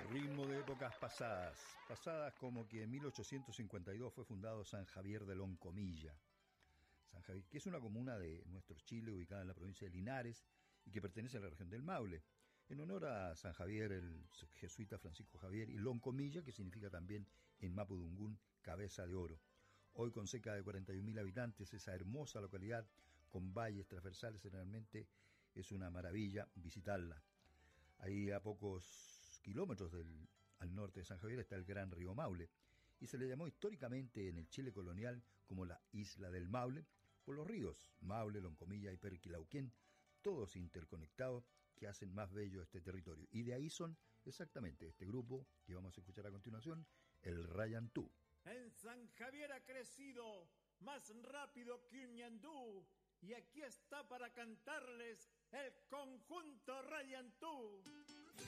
Ritmo de épocas pasadas, pasadas como que en 1852 fue fundado San Javier de Loncomilla. San Javier, que es una comuna de nuestro Chile ubicada en la provincia de Linares y que pertenece a la región del Maule, en honor a San Javier, el jesuita Francisco Javier, y Loncomilla, que significa también en mapudungún cabeza de oro. Hoy con cerca de 41.000 habitantes, esa hermosa localidad con valles transversales, generalmente es una maravilla visitarla. Ahí a pocos kilómetros al norte de San Javier está el gran río Maule, y se le llamó históricamente en el Chile colonial como la Isla del Maule, por los ríos Maule, Loncomilla y Perquilauquén, todos interconectados, que hacen más bello este territorio. Y de ahí son exactamente este grupo que vamos a escuchar a continuación, el Rayantú. En San Javier ha crecido más rápido que un ñandú, y aquí está para cantarles el conjunto Rayantú.